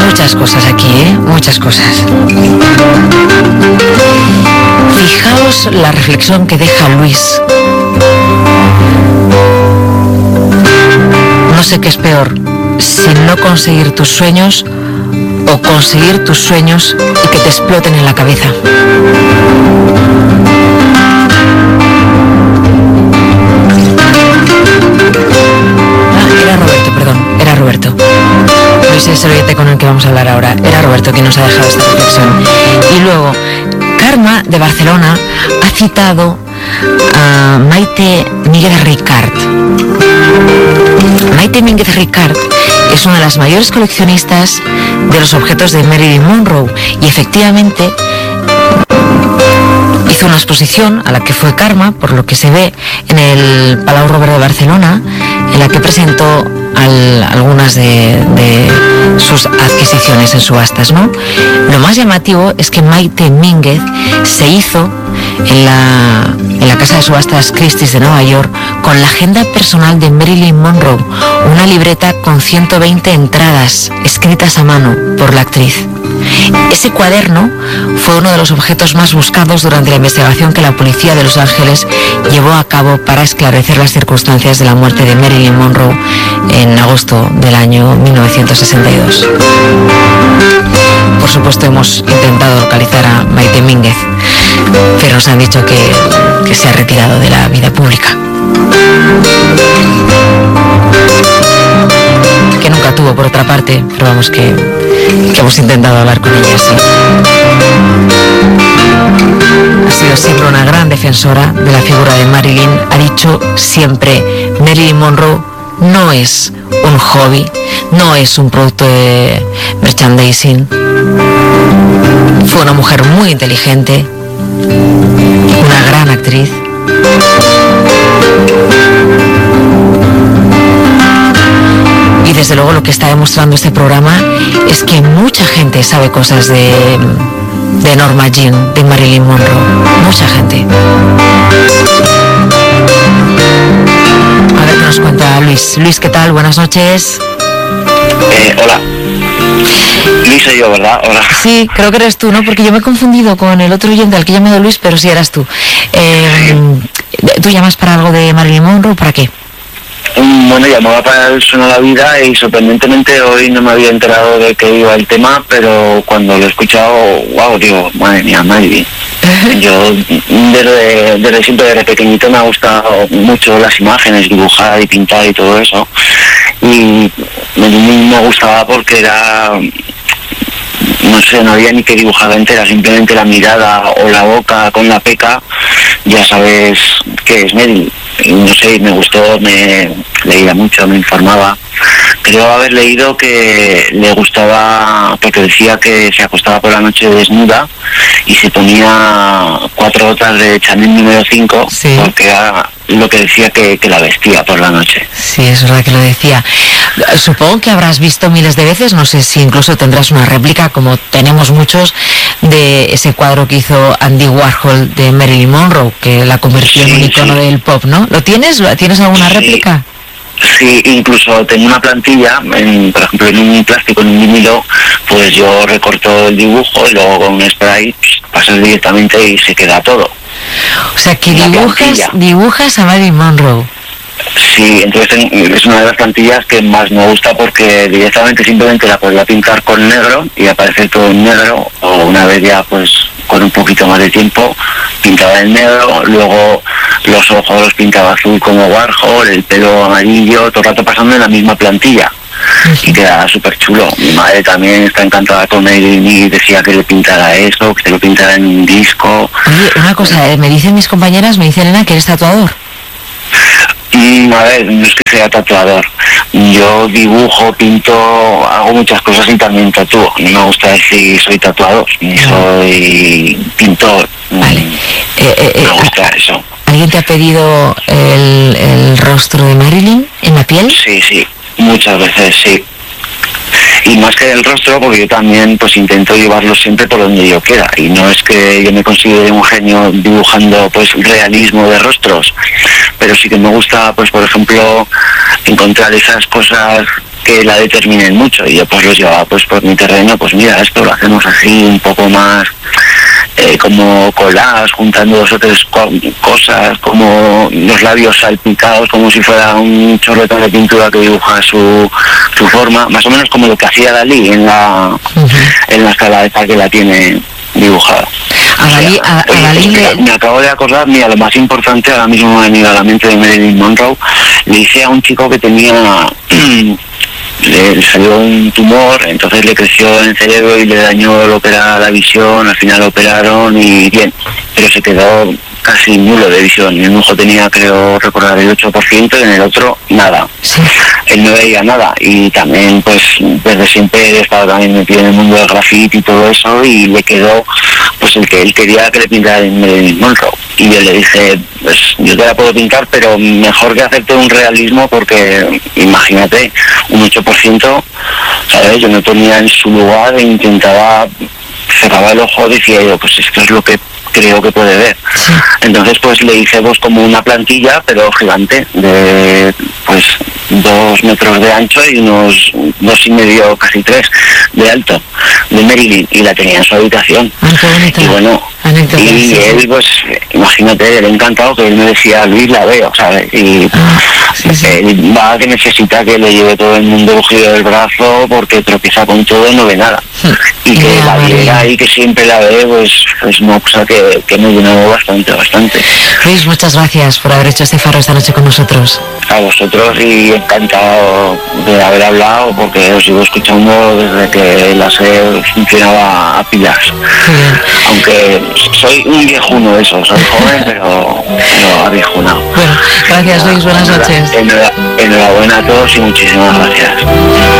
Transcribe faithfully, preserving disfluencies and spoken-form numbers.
Muchas cosas aquí, ¿eh? Muchas cosas. Fijaos la reflexión que deja Luis. No sé qué es peor, si no conseguir tus sueños o conseguir tus sueños y que te exploten en la cabeza. Ah, era Roberto, perdón, era Roberto. Luis es el oyente con el que vamos a hablar ahora. Era Roberto quien nos ha dejado esta reflexión. Y luego, Karma de Barcelona ha citado a Maite Mínguez Ricard. Maite Mínguez Ricard es una de las mayores coleccionistas de los objetos de Marilyn Monroe y efectivamente hizo una exposición a la que fue Karma, por lo que se ve en el Palau Robert de Barcelona, en la que presentó al, algunas de, de sus adquisiciones en subastas, ¿no? Lo más llamativo es que Maite Mínguez se hizo en la, en la casa de subastas Christie's de Nueva York con la agenda personal de Marilyn Monroe, una libreta con ciento veinte entradas escritas a mano por la actriz. Ese cuaderno fue uno de los objetos más buscados durante la investigación que la policía de Los Ángeles llevó a cabo para esclarecer las circunstancias de la muerte de Marilyn Monroe en agosto del año mil novecientos sesenta y dos. Por supuesto, hemos intentado localizar a Maite Mínguez, pero nos han dicho que, que se ha retirado de la vida pública. Que nunca tuvo, por otra parte, pero vamos, que, que hemos intentado hablar con ella, sí. Ha sido siempre una gran defensora de la figura de Marilyn. Ha dicho siempre, Marilyn Monroe no es un hobby, no es un producto de merchandising. Fue una mujer muy inteligente, una gran actriz. Y desde luego lo que está demostrando este programa es que mucha gente sabe cosas de, de Norma Jean, de Marilyn Monroe. Mucha gente. A ver qué nos cuenta Luis. Luis, ¿qué tal? Buenas noches. Eh, hola. Luis soy yo, ¿verdad? Hola. Sí, creo que eres tú, ¿no? Porque yo me he confundido con el otro oyente al que he llamado Luis, pero sí eras tú. Eh, ¿Tú llamas para algo de Marilyn Monroe? ¿Para qué? Bueno, llamaba para el Suena la Vida y sorprendentemente hoy no me había enterado de que iba el tema, pero cuando lo he escuchado, wow, digo, madre mía, Marilyn. Yo desde, desde siempre, desde pequeñito me ha gustado mucho las imágenes, dibujar y pintar y todo eso. Y me, me gustaba porque era, no sé, no había ni que dibujarla entera, simplemente la mirada o la boca con la peca, ya sabes qué es Marilyn. Y no sé, me gustó, me leía mucho, me informaba. Creo haber leído que le gustaba, porque decía que se acostaba por la noche desnuda y se ponía cuatro gotas de Chanel número cinco, sí, porque era lo que decía que, que la vestía por la noche. Sí, es verdad que lo decía. Supongo que habrás visto miles de veces, no sé si incluso tendrás una réplica, como tenemos muchos, de ese cuadro que hizo Andy Warhol de Marilyn Monroe, que la convirtió sí, en un icono sí. del pop, ¿no? ¿Lo tienes? ¿Tienes alguna sí. réplica? Sí, incluso tengo una plantilla, en, por ejemplo en un plástico, en un vinilo, pues yo recorto el dibujo y luego con un spray pues, pasas directamente y se queda todo. O sea que dibujas, dibujas a Marilyn Monroe. Sí, entonces es una de las plantillas que más me gusta porque directamente simplemente la podría pintar con negro y aparece todo en negro, o una vez ya pues con un poquito más de tiempo pintaba en negro, luego los ojos los pintaba azul como Warhol, el pelo amarillo, todo el rato pasando en la misma plantilla. Y queda súper chulo. Mi madre también está encantada con él y decía que le pintara eso, que se lo pintara en un disco. Oye, una cosa, me dicen mis compañeras, me dice Elena que eres tatuador. Mm, a ver, no es que sea tatuador. Yo dibujo, pinto, hago muchas cosas y también tatúo. No me gusta decir soy tatuador, ni no. soy pintor. Vale. Eh, eh, me gusta eh, eso. ¿Alguien te ha pedido el, el rostro de Marilyn en la piel? Sí, sí, muchas veces sí. Y más que el rostro, porque yo también pues intento llevarlo siempre por donde yo quiera, y no es que yo me considere un genio dibujando pues realismo de rostros, pero sí que me gusta pues por ejemplo encontrar esas cosas que la determinen mucho, y yo pues los llevaba pues por mi terreno, pues mira, esto lo hacemos así, un poco más eh, como collage, juntando dos o tres co- cosas, como los labios salpicados, como si fuera un chorretón de pintura que dibuja su, su forma, más o menos como lo que hacía Dalí en la, uh-huh. en la escala esta que la tiene dibujada. A Dalí, a, a Dalí le... Me acabo de acordar, mira, lo más importante, ahora mismo me ha venido a la mente de Marilyn Monroe, le hice a un chico que tenía... le salió un tumor, entonces le creció en el cerebro y le dañó lo que era la visión, al final lo operaron y bien, pero se quedó casi nulo de visión. En un ojo tenía, creo recordar, el ocho por ciento y en el otro nada. Sí. Él no veía nada, y también pues desde siempre he estado también metido en el mundo del graffiti y todo eso, y le quedó pues el que él quería que le pintara en Marilyn Monroe. Y yo le dije, pues yo te la puedo pintar, pero mejor que hacerte un realismo, porque imagínate, un ocho por ciento, ¿sabes? Yo me ponía en su lugar e intentaba, cerraba el ojo, decía yo, pues esto es lo que creo que puede ver. Sí. Entonces pues le hice pues como una plantilla, pero gigante, de pues dos metros de ancho y unos dos y medio, casi tres de alto, de Marilyn, y la tenía en su habitación. Ah, y bueno, y sí, él sí. pues imagínate, él encantado, que él me decía, Luis, la veo, ¿sabes? Y ah, sí, sí. él va que necesita que le lleve todo el mundo el giro del brazo, porque tropieza con todo y no ve nada. Y que yeah, la viera y que siempre la ve, pues es una cosa que, que me llenó bastante, bastante. Luis, muchas gracias por haber hecho este faro esta noche con nosotros. A vosotros, y encantado de haber hablado, porque os sigo escuchando desde que la SER funcionaba a pilas. Bien. Aunque soy un viejuno eso, soy joven, pero, pero aviejunado. Bueno, gracias Luis, buenas noches. Enhorabuena a todos y muchísimas gracias.